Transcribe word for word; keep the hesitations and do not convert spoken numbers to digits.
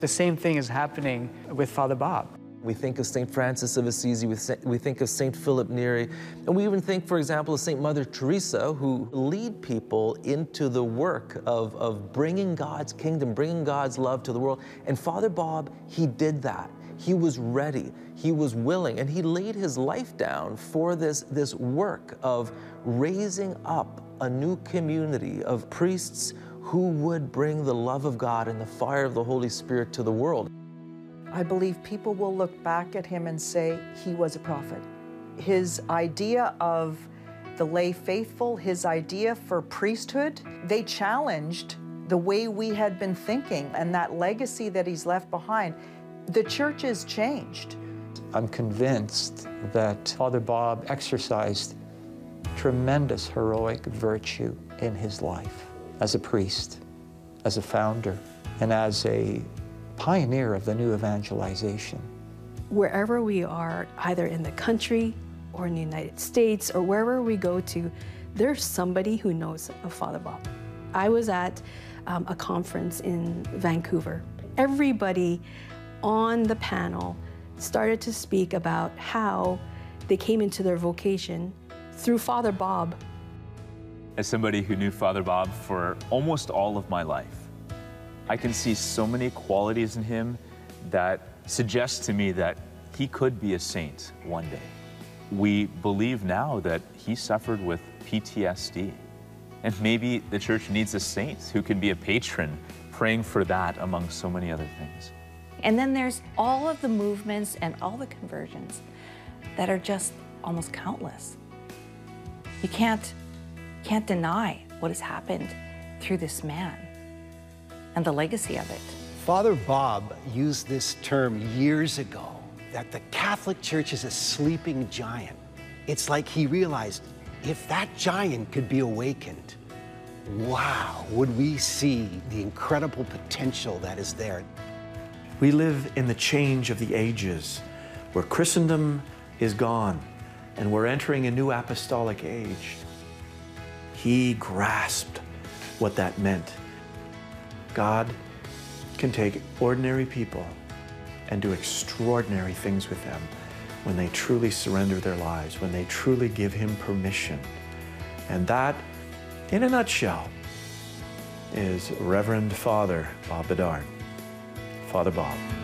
The same thing is happening with Father Bob. We think of Saint Francis of Assisi, we think of Saint Philip Neri, and we even think, for example, of Saint Mother Teresa, who lead people into the work of, of bringing God's kingdom, bringing God's love to the world. And Father Bob, he did that. He was ready, he was willing, and he laid his life down for this, this work of raising up a new community of priests who would bring the love of God and the fire of the Holy Spirit to the world. I believe people will look back at him and say he was a prophet. His idea of the lay faithful, his idea for priesthood, they challenged the way we had been thinking, and that legacy that he's left behind. The church has changed. I'm convinced that Father Bob exercised tremendous heroic virtue in his life as a priest, as a founder, and as a pioneer of the new evangelization. Wherever we are, either in the country or in the United States or wherever we go to, there's somebody who knows of Father Bob. I was at um, a conference in Vancouver. Everybody on the panel started to speak about how they came into their vocation through Father Bob. As somebody who knew Father Bob for almost all of my life, I can see so many qualities in him that suggest to me that he could be a saint one day. We believe now that he suffered with P T S D. And maybe the church needs a saint who can be a patron, praying for that among so many other things. And then there's all of the movements and all the conversions that are just almost countless. You can't, can't deny what has happened through this man and the legacy of it. Father Bob used this term years ago, that the Catholic Church is a sleeping giant. It's like he realized, if that giant could be awakened, wow, would we see the incredible potential that is there. We live in the change of the ages, where Christendom is gone, and we're entering a new apostolic age. He grasped what that meant. God can take ordinary people and do extraordinary things with them when they truly surrender their lives, when they truly give him permission. And that, in a nutshell, is Reverend Father Bob Bedard, Father Bob.